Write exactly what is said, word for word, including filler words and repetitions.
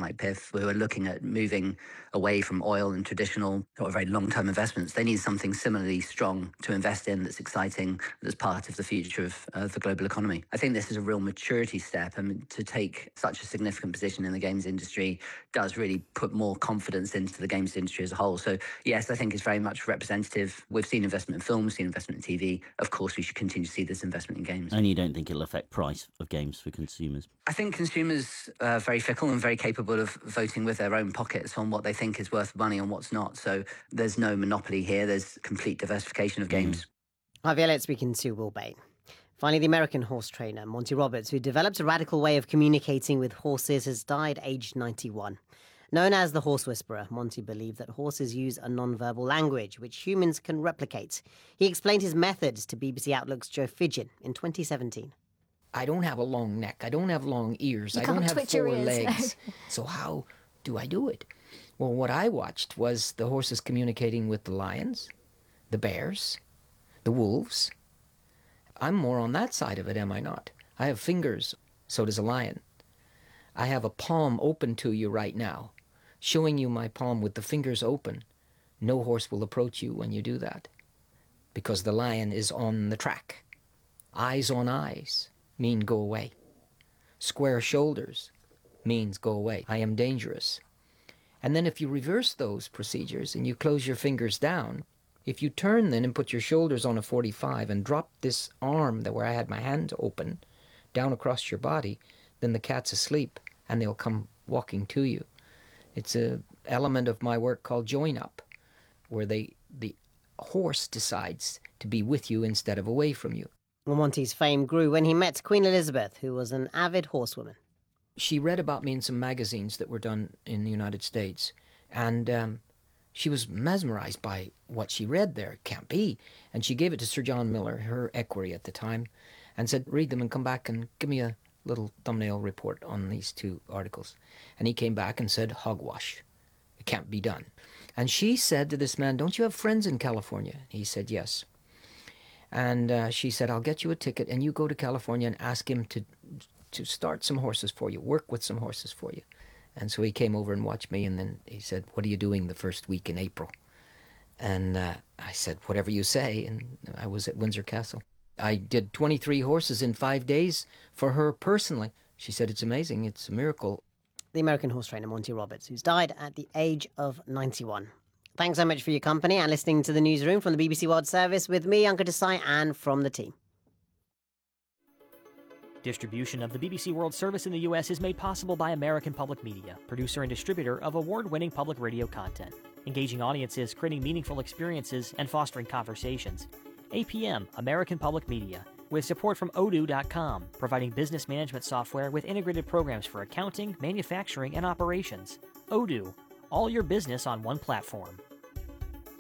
like P I F, who are looking at moving away from oil and traditional or very long-term investments. They need something similarly strong to invest in that's exciting, that's part of the future of uh, the global economy. I think this is a real maturity step. I mean, to take such a significant position in the games industry does really put more confidence into the games industry as a whole. So yes, I think it's very much representative. We've seen investment in film, we've seen investment in T V. Of course, we should continue to see this investment in games. And you don't think it'll affect price of games for consumers? I think consumers are very fickle and very capable of voting with their own pockets on what they think is worth money and what's not. So there's no monopoly here. There's complete diversification of games. Mm. Hi, Violet speaking to Will Bain. Finally, the American horse trainer, Monty Roberts, who developed a radical way of communicating with horses, has died aged ninety-one. Known as the Horse Whisperer, Monty believed that horses use a non-verbal language which humans can replicate. He explained his methods to B B C Outlook's Joe Fidgen in twenty seventeen. I don't have a long neck. I don't have long ears. You I can't don't have twitch four your ears, legs. no. So how do I do it? Well, what I watched was the horses communicating with the lions, the bears, the wolves. I'm more on that side of it, am I not? I have fingers, so does a lion. I have a palm open to you right now, showing you my palm with the fingers open. No horse will approach you when you do that, because the lion is on the track. Eyes on eyes mean go away. Square shoulders means go away. I am dangerous. And then if you reverse those procedures and you close your fingers down, if you turn then and put your shoulders on a forty-five and drop this arm that where I had my hand open down across your body, then the cat's asleep and they'll come walking to you. It's an element of my work called join up, where they the horse decides to be with you instead of away from you. Well, Monty's fame grew when he met Queen Elizabeth, who was an avid horsewoman. She read about me in some magazines that were done in the United States, and um, she was mesmerized by what she read there. It can't be. And she gave it to Sir John Miller, her equerry at the time, and said, read them and come back and give me a little thumbnail report on these two articles. And he came back and said, hogwash. It can't be done. And she said to this man, don't you have friends in California? He said, yes. And uh, she said, I'll get you a ticket and you go to California and ask him to to start some horses for you, work with some horses for you. And so he came over and watched me, and then he said, what are you doing the first week in April? And uh, I said, whatever you say, and I was at Windsor Castle. I did twenty-three horses in five days for her personally. She said, it's amazing, it's a miracle. The American horse trainer, Monty Roberts, who's died at the age of ninety-one. Thanks so much for your company and listening to the newsroom from the B B C World Service with me, Anka Desai, and from the team. Distribution of the B B C World Service in the U S is made possible by American Public Media, producer and distributor of award-winning public radio content, engaging audiences, creating meaningful experiences, and fostering conversations. A P M, American Public Media, with support from odoo dot com, providing business management software with integrated programs for accounting, manufacturing, and operations. Odoo, all your business on one platform.